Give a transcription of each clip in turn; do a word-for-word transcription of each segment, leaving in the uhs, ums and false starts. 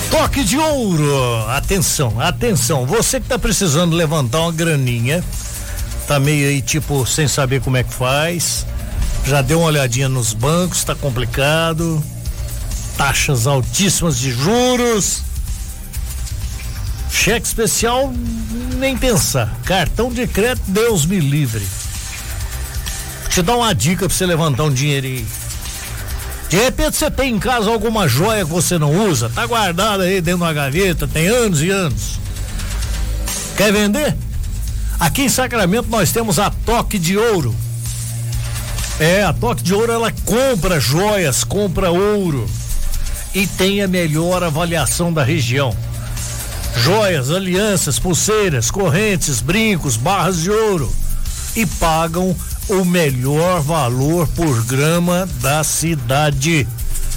Toque de ouro, atenção, atenção, você que tá precisando levantar uma graninha, tá meio aí tipo sem saber como é que faz, já deu uma olhadinha nos bancos, tá complicado, taxas altíssimas de juros, cheque especial, nem pensar, cartão de crédito, Deus me livre. Vou te dar uma dica pra você levantar um dinheirinho. De repente você tem em casa alguma joia que você não usa, tá guardada aí dentro de uma gaveta, tem anos e anos. Quer vender? Aqui em Sacramento nós temos a Toque de Ouro. É, a Toque de Ouro, ela compra joias, compra ouro e tem a melhor avaliação da região. Joias, alianças, pulseiras, correntes, brincos, barras de ouro e pagam o melhor valor por grama da cidade.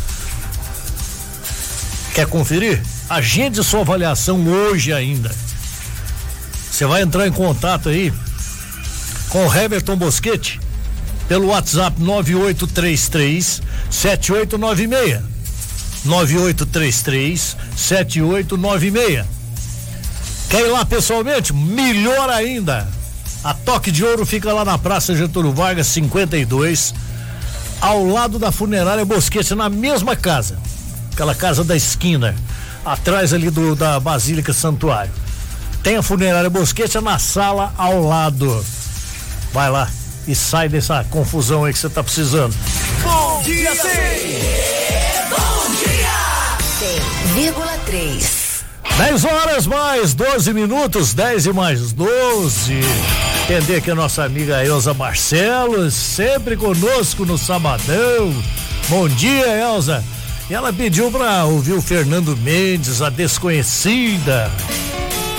Quer conferir? Agende sua avaliação hoje ainda. Você vai entrar em contato aí com o Heverton Boschetti pelo WhatsApp nove oito três três sete oito nove seis. nove oito três três sete oito nove seis. Quer ir lá pessoalmente? Melhor ainda. A Toque de Ouro fica lá na Praça Getúlio Vargas cinquenta e dois, ao lado da Funerária Boschetti, na mesma casa, aquela casa da esquina, atrás ali do da Basílica Santuário. Tem a Funerária Boschetti na sala ao lado. Vai lá e sai dessa confusão aí que você tá precisando. Bom dia, sim! Bom dia! cem vírgula três. dez horas mais doze minutos, dez e mais doze. Entender que a nossa amiga Elza Barcelos, sempre conosco no sabadão. Bom dia, Elza. E ela pediu pra ouvir o Fernando Mendes, A Desconhecida.